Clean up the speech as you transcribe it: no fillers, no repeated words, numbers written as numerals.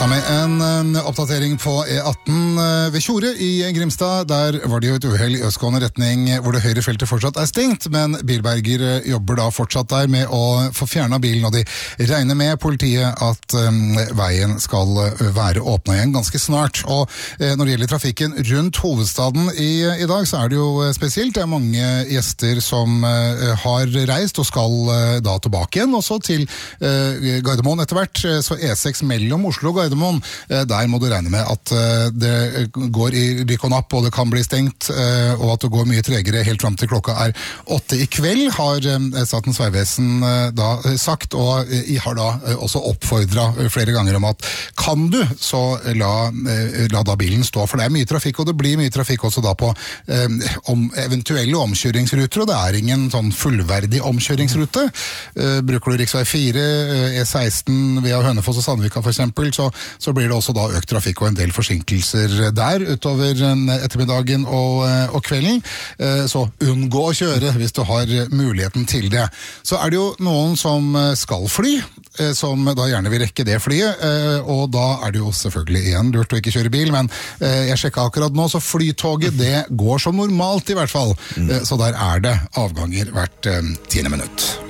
startet med en oppdatering på E18 ved Tjore i Grimstad. Der var det jo et uheld i østgående retning hvor det høyre feltet fortsatt er stengt, men bilberger jobber da fortsatt der med å få fjernet bilen, og de regner med politiet at veien skal være åpnet igjen ganske snart. Og når det gjelder trafikken rundt hovedstaden i dag, så er det jo spesielt. Det er mange gjester som har reist og skal da tilbake igjen, også til Gardermoen etter hvert. Så E6 mellom Oslo og Gardermoen, der må du regne med at det går i rykk og napp, og det kan bli stengt, og at det går mye tregere helt frem til klokka er 8 i kveld, har Statens Vegvesen da sagt, og jeg har da også oppfordret flere ganger om at kan du, så la da bilen stå, for det er mye trafikk, og det blir mye trafikk også da på eventuelle omkjøringsruter, og det er ingen sånn fullverdig omkjøringsrute. Bruker du riksvei 4, E16 via Hønefoss og Sandvika for eksempel, så blir det også da økt trafikk og en del forsinkelser der utover ettermiddagen og kvelden. Så unngå å kjøre hvis du har muligheten til det. Så er det jo noen som skal fly, som da gjerne vil rekke det flyet, og da er det jo selvfølgelig igjen lurt å ikke kjøre bil, men jeg sjekket akkurat nå, så flytoget det går som normalt i hvert fall, så der er det avganger hvert 10. minutt.